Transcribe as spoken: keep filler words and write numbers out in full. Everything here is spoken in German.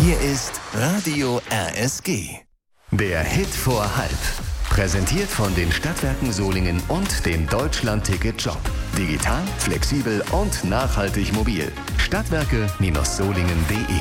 Hier ist Radio R S G. Der Hit vor halb. Präsentiert von den Stadtwerken Solingen und dem Deutschland-Ticket-Job. Digital, flexibel und nachhaltig mobil. Stadtwerke Solingen punkt de